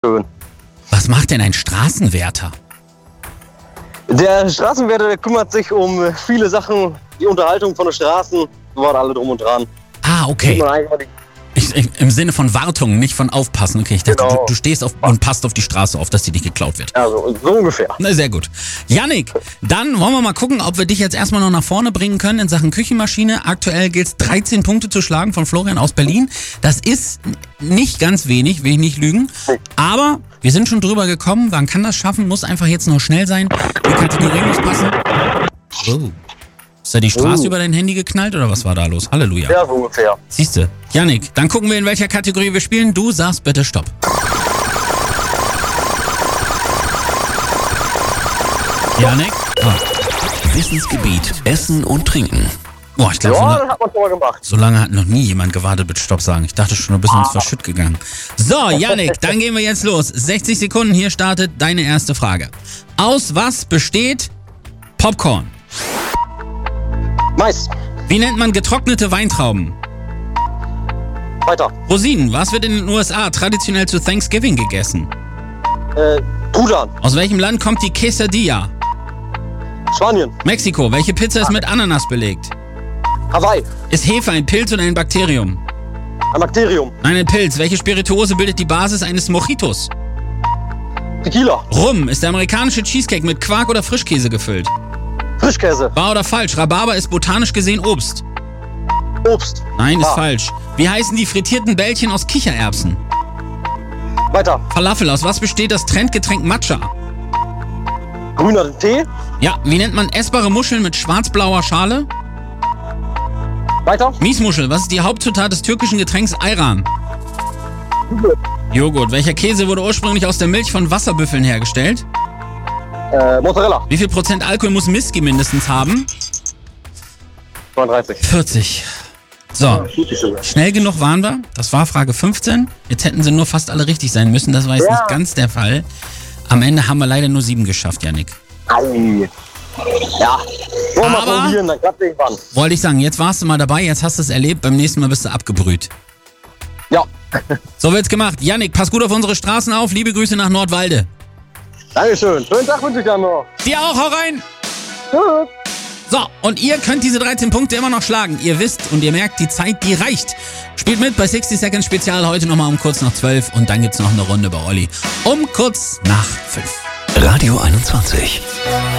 Schön. Was macht denn ein Straßenwärter? Der Straßenwärter, der kümmert sich um viele Sachen, die Unterhaltung von den Straßen, so war alle drum und dran. Ah, okay. Im Sinne von Wartung, nicht von Aufpassen. Okay, ich dachte, Genau. du stehst auf und passt auf die Straße auf, dass die nicht geklaut wird. Ja, so ungefähr. Na, sehr gut. Yannick, dann wollen wir mal gucken, ob wir dich jetzt erstmal noch nach vorne bringen können in Sachen Küchenmaschine. Aktuell gilt es 13 Punkte zu schlagen von Florian aus Berlin. Das ist nicht ganz wenig, will ich nicht lügen. Aber wir sind schon drüber gekommen. Man kann das schaffen, muss einfach jetzt nur schnell sein. Die Kategorie muss passen. Oh. Ist da die Straße über dein Handy geknallt oder was war da los? Halleluja. Ja, so ungefähr. Siehste. Yannick, dann gucken wir, in welcher Kategorie wir spielen. Du sagst bitte Stopp. Yannick? Wissensgebiet Essen und Trinken. Boah, ich glaube, Ja, das hat man schon mal gemacht. so lange hat noch nie jemand gewartet mit Stopp sagen. Ich dachte schon, du bist uns verschütt gegangen. So, Yannick, dann gehen wir jetzt los. 60 Sekunden, hier startet deine erste Frage. Aus was besteht Popcorn? Mais. Wie nennt man getrocknete Weintrauben? Weiter. Rosinen, was wird in den USA traditionell zu Thanksgiving gegessen? Truthahn. Aus welchem Land kommt die Quesadilla? Spanien. Mexiko, welche Pizza ist mit Ananas belegt? Hawaii. Ist Hefe ein Pilz oder ein Bakterium? Ein Bakterium. Nein, ein Pilz. Welche Spirituose bildet die Basis eines Mojitos? Tequila. Rum, ist der amerikanische Cheesecake mit Quark oder Frischkäse gefüllt? Frischkäse. Wahr oder falsch? Rhabarber ist botanisch gesehen Obst. Obst. Nein, ist Wahr. falsch. Wie heißen die frittierten Bällchen aus Kichererbsen? Weiter. Falafel, aus was besteht das Trendgetränk Matcha? Grüner Tee. Ja, wie nennt man essbare Muscheln mit schwarz-blauer Schale? Weiter. Miesmuschel, was ist die Hauptzutat des türkischen Getränks Ayran? Joghurt, welcher Käse wurde ursprünglich aus der Milch von Wasserbüffeln hergestellt? Mozzarella. Wie viel Prozent Alkohol muss Whisky mindestens haben? 32. 40. So, schnell genug waren wir. Das war Frage 15. Jetzt hätten sie nur fast alle richtig sein müssen. Das war jetzt nicht ganz der Fall. Am Ende haben wir leider nur 7 geschafft, Yannick. Ei. Ja. Wollen wir mal Aber- probieren, dann klappt irgendwann. Wollte ich sagen, jetzt warst du mal dabei, jetzt hast du es erlebt. Beim nächsten Mal bist du abgebrüht. Ja. So wird's gemacht. Yannick, pass gut auf unsere Straßen auf. Liebe Grüße nach Nordwalde. Dankeschön. Schönen Tag wünsche ich dann noch. Dir auch, hau rein! Tschüss. So, und ihr könnt diese 13 Punkte immer noch schlagen. Ihr wisst und ihr merkt, die Zeit, die reicht. Spielt mit bei 60 Seconds Spezial heute nochmal um kurz nach 12 und dann gibt's noch eine Runde bei Olli um kurz nach 5. Radio 21.